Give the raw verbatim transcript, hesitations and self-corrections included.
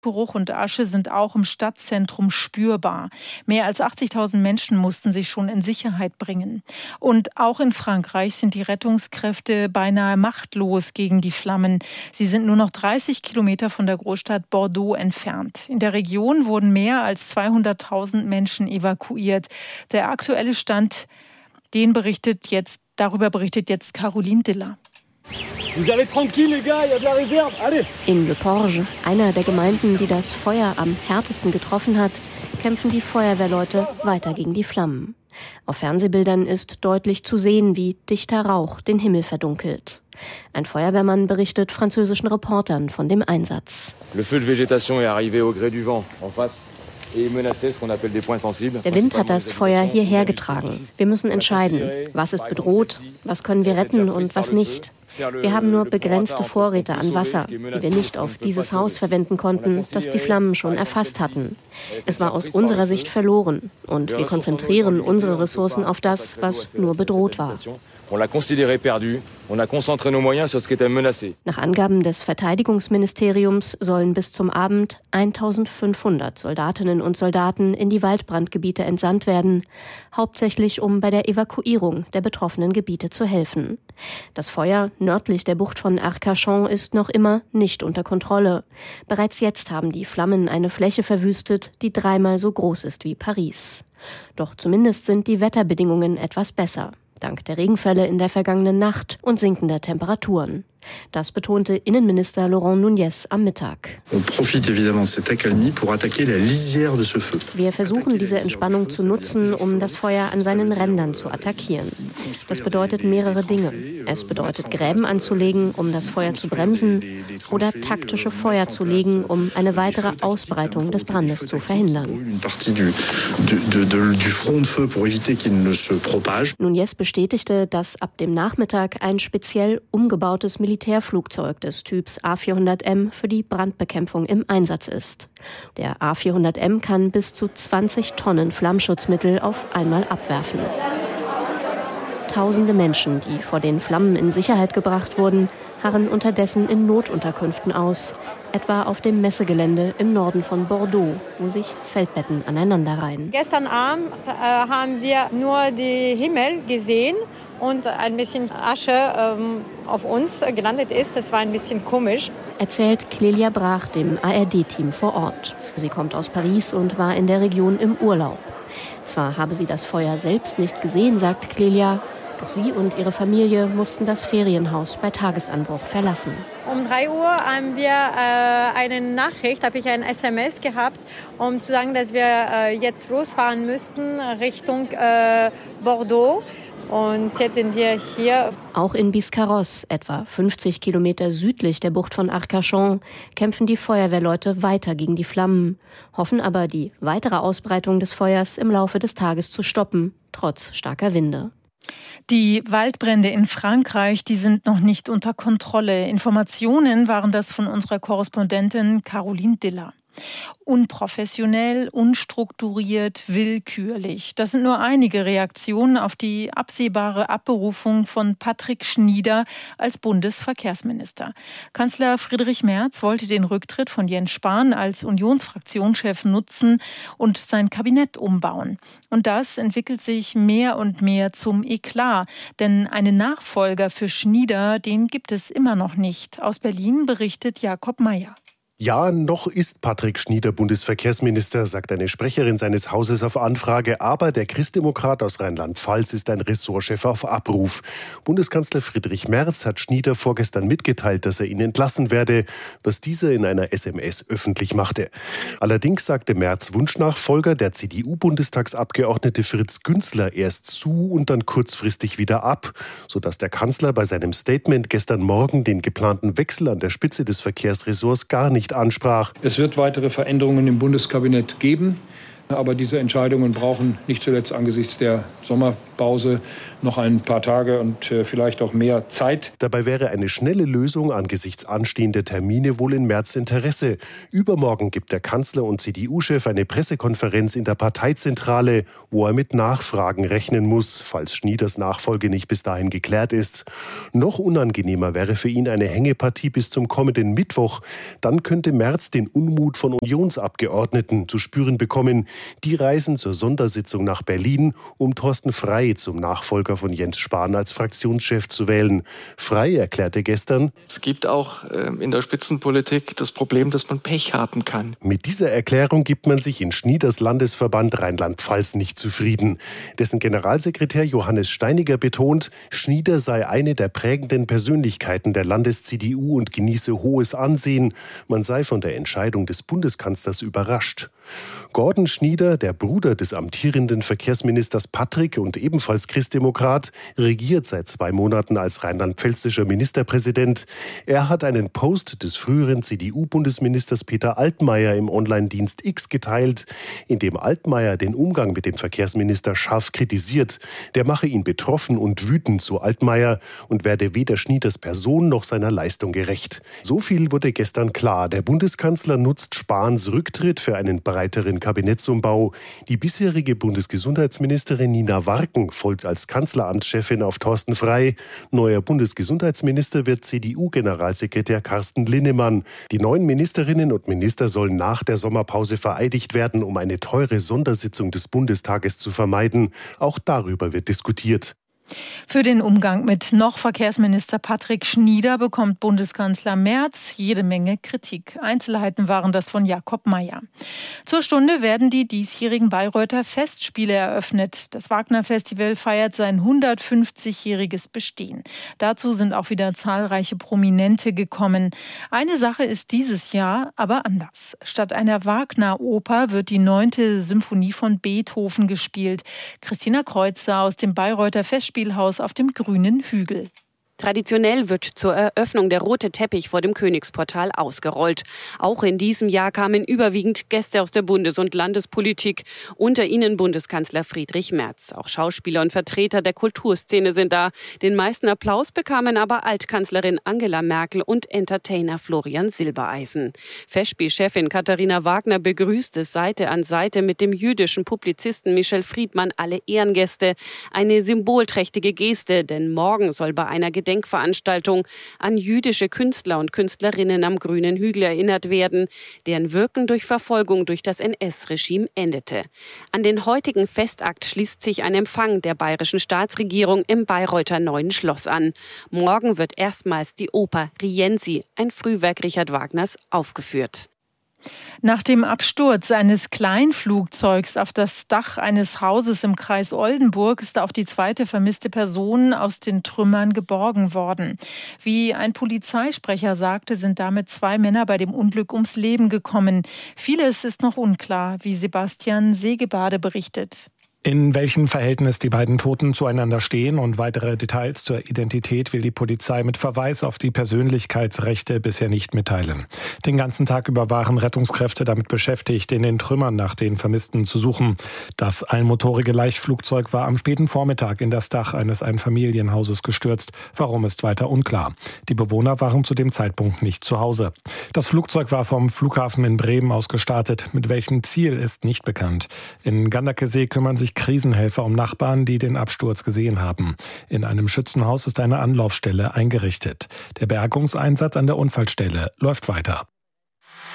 Geruch und Asche sind auch im Stadtzentrum spürbar. Mehr als achtzigtausend Menschen mussten sich schon in Sicherheit bringen. Und auch in Frankreich sind die Rettungskräfte beinahe machtlos gegen die Flammen. Sie sind nur noch dreißig Kilometer von der Großstadt Bordeaux entfernt. In der Region wurden mehr als zweihunderttausend Menschen evakuiert. Der aktuelle Stand, den berichtet jetzt, darüber berichtet jetzt Caroline Diller. In Le Porge, einer der Gemeinden, die das Feuer am härtesten getroffen hat, kämpfen die Feuerwehrleute weiter gegen die Flammen. Auf Fernsehbildern ist deutlich zu sehen, wie dichter Rauch den Himmel verdunkelt. Ein Feuerwehrmann berichtet französischen Reportern von dem Einsatz. Le feu de végétation est arrivé au gré du vent en face. Der Wind hat das Feuer hierher getragen. Wir müssen entscheiden, was ist bedroht, was können wir retten und was nicht. Wir haben nur begrenzte Vorräte an Wasser, die wir nicht auf dieses Haus verwenden konnten, das die Flammen schon erfasst hatten. Es war aus unserer Sicht verloren und wir konzentrieren unsere Ressourcen auf das, was nur bedroht war. Nach Angaben des Verteidigungsministeriums sollen bis zum Abend eintausendfünfhundert Soldatinnen und Soldaten in die Waldbrandgebiete entsandt werden, hauptsächlich um bei der Evakuierung der betroffenen Gebiete zu helfen. Das Feuer nördlich der Bucht von Arcachon ist noch immer nicht unter Kontrolle. Bereits jetzt haben die Flammen eine Fläche verwüstet, die dreimal so groß ist wie Paris. Doch zumindest sind die Wetterbedingungen etwas besser, dank der Regenfälle in der vergangenen Nacht und sinkender Temperaturen. Das betonte Innenminister Laurent Nunez am Mittag. Wir versuchen, diese Entspannung zu nutzen, um das Feuer an seinen Rändern zu attackieren. Das bedeutet mehrere Dinge. Es bedeutet, Gräben anzulegen, um das Feuer zu bremsen, oder taktische Feuer zu legen, um eine weitere Ausbreitung des Brandes zu verhindern. Nunez bestätigte, dass ab dem Nachmittag ein speziell umgebautes Militärflugzeug des Typs A vierhundert M für die Brandbekämpfung im Einsatz ist. Der A vierhundert M kann bis zu zwanzig Tonnen Flammschutzmittel auf einmal abwerfen. Tausende Menschen, die vor den Flammen in Sicherheit gebracht wurden, harren unterdessen in Notunterkünften aus, etwa auf dem Messegelände im Norden von Bordeaux, wo sich Feldbetten aneinanderreihen. Gestern Abend äh, haben wir nur den Himmel gesehen und ein bisschen Asche ähm, auf uns gelandet ist. Das war ein bisschen komisch. Erzählt Clélia Brach dem A R D-Team vor Ort. Sie kommt aus Paris und war in der Region im Urlaub. Zwar habe sie das Feuer selbst nicht gesehen, sagt Clélia, doch sie und ihre Familie mussten das Ferienhaus bei Tagesanbruch verlassen. Um drei Uhr haben wir äh, eine Nachricht, habe ich ein S M S gehabt, um zu sagen, dass wir äh, jetzt losfahren müssten Richtung äh, Bordeaux. Und jetzt sind wir hier. Auch in Biscarrosse, etwa fünfzig Kilometer südlich der Bucht von Arcachon, kämpfen die Feuerwehrleute weiter gegen die Flammen, hoffen aber, die weitere Ausbreitung des Feuers im Laufe des Tages zu stoppen, trotz starker Winde. Die Waldbrände in Frankreich, die sind noch nicht unter Kontrolle. Informationen waren das von unserer Korrespondentin Caroline Diller. Unprofessionell, unstrukturiert, willkürlich. Das sind nur einige Reaktionen auf die absehbare Abberufung von Patrick Schnieder als Bundesverkehrsminister. Kanzler Friedrich Merz wollte den Rücktritt von Jens Spahn als Unionsfraktionschef nutzen und sein Kabinett umbauen. Und das entwickelt sich mehr und mehr zum Eklat. Denn einen Nachfolger für Schnieder, den gibt es immer noch nicht. Aus Berlin berichtet Jakob Mayer. Ja, noch ist Patrick Schnieder Bundesverkehrsminister, sagt eine Sprecherin seines Hauses auf Anfrage. Aber der Christdemokrat aus Rheinland-Pfalz ist ein Ressortchef auf Abruf. Bundeskanzler Friedrich Merz hat Schnieder vorgestern mitgeteilt, dass er ihn entlassen werde, was dieser in einer S M S öffentlich machte. Allerdings sagte Merz Wunschnachfolger, der C D U-Bundestagsabgeordnete Fritz Günzler, erst zu und dann kurzfristig wieder ab, sodass der Kanzler bei seinem Statement gestern Morgen den geplanten Wechsel an der Spitze des Verkehrsressorts gar nicht ansprach. Es wird weitere Veränderungen im Bundeskabinett geben, aber diese Entscheidungen brauchen nicht zuletzt angesichts der Sommerpause Sommerpause noch ein paar Tage und äh, vielleicht auch mehr Zeit. Dabei wäre eine schnelle Lösung angesichts anstehender Termine wohl in Merz Interesse. Übermorgen gibt der Kanzler und C D U-Chef eine Pressekonferenz in der Parteizentrale, wo er mit Nachfragen rechnen muss, falls Schnieders Nachfolge nicht bis dahin geklärt ist. Noch unangenehmer wäre für ihn eine Hängepartie bis zum kommenden Mittwoch. Dann könnte Merz den Unmut von Unionsabgeordneten zu spüren bekommen. Die reisen zur Sondersitzung nach Berlin, um Thorsten Frey zum Nachfolger von Jens Spahn als Fraktionschef zu wählen. Frey erklärte gestern: Es gibt auch äh, in der Spitzenpolitik das Problem, dass man Pech haben kann. Mit dieser Erklärung gibt man sich in Schnieders Landesverband Rheinland-Pfalz nicht zufrieden. Dessen Generalsekretär Johannes Steiniger betont, Schnieder sei eine der prägenden Persönlichkeiten der Landes-C D U und genieße hohes Ansehen. Man sei von der Entscheidung des Bundeskanzlers überrascht. Gordon Schnieder, der Bruder des amtierenden Verkehrsministers Patrick und ebenfalls Christdemokrat, regiert seit zwei Monaten als rheinland-pfälzischer Ministerpräsident. Er hat einen Post des früheren C D U-Bundesministers Peter Altmaier im Online-Dienst X geteilt, in dem Altmaier den Umgang mit dem Verkehrsminister scharf kritisiert. Der mache ihn betroffen und wütend, so Altmaier, und werde weder Schnieders Person noch seiner Leistung gerecht. So viel wurde gestern klar. Der Bundeskanzler nutzt Spahns Rücktritt für einen breiteren Kabinettsumbau. Die bisherige Bundesgesundheitsministerin Nina Warken folgt als Kanzleramtschefin auf Thorsten Frey. Neuer Bundesgesundheitsminister wird C D U-Generalsekretär Carsten Linnemann. Die neuen Ministerinnen und Minister sollen nach der Sommerpause vereidigt werden, um eine teure Sondersitzung des Bundestages zu vermeiden. Auch darüber wird diskutiert. Für den Umgang mit noch Verkehrsminister Patrick Schnieder bekommt Bundeskanzler Merz jede Menge Kritik. Einzelheiten waren das von Jakob Mayer. Zur Stunde werden die diesjährigen Bayreuther Festspiele eröffnet. Das Wagner-Festival feiert sein hundertfünfzigjähriges Bestehen. Dazu sind auch wieder zahlreiche Prominente gekommen. Eine Sache ist dieses Jahr aber anders. Statt einer Wagner-Oper wird die neunte Symphonie von Beethoven gespielt. Christina Kreuzer aus dem Bayreuther Festspiel auf dem grünen Hügel. Traditionell wird zur Eröffnung der rote Teppich vor dem Königsportal ausgerollt. Auch in diesem Jahr kamen überwiegend Gäste aus der Bundes- und Landespolitik, unter ihnen Bundeskanzler Friedrich Merz. Auch Schauspieler und Vertreter der Kulturszene sind da. Den meisten Applaus bekamen aber Altkanzlerin Angela Merkel und Entertainer Florian Silbereisen. Festspielchefin Katharina Wagner begrüßte Seite an Seite mit dem jüdischen Publizisten Michel Friedmann alle Ehrengäste. Eine symbolträchtige Geste, denn morgen soll bei einer Gedenk Gedenkveranstaltung an jüdische Künstler und Künstlerinnen am grünen Hügel erinnert werden, deren Wirken durch Verfolgung durch das N S-Regime endete. An den heutigen Festakt schließt sich ein Empfang der bayerischen Staatsregierung im Bayreuther Neuen Schloss an. Morgen wird erstmals die Oper Rienzi, ein Frühwerk Richard Wagners, aufgeführt. Nach dem Absturz eines Kleinflugzeugs auf das Dach eines Hauses im Kreis Oldenburg ist auch die zweite vermisste Person aus den Trümmern geborgen worden. Wie ein Polizeisprecher sagte, sind damit zwei Männer bei dem Unglück ums Leben gekommen. Vieles ist noch unklar, wie Sebastian Segebade berichtet. In welchem Verhältnis die beiden Toten zueinander stehen und weitere Details zur Identität will die Polizei mit Verweis auf die Persönlichkeitsrechte bisher nicht mitteilen. Den ganzen Tag über waren Rettungskräfte damit beschäftigt, in den Trümmern nach den Vermissten zu suchen. Das einmotorige Leichtflugzeug war am späten Vormittag in das Dach eines Einfamilienhauses gestürzt. Warum ist weiter unklar. Die Bewohner waren zu dem Zeitpunkt nicht zu Hause. Das Flugzeug war vom Flughafen in Bremen aus gestartet. Mit welchem Ziel ist nicht bekannt. In Ganderkesee kümmern sich Krisenhelfer um Nachbarn, die den Absturz gesehen haben. In einem Schützenhaus ist eine Anlaufstelle eingerichtet. Der Bergungseinsatz an der Unfallstelle läuft weiter.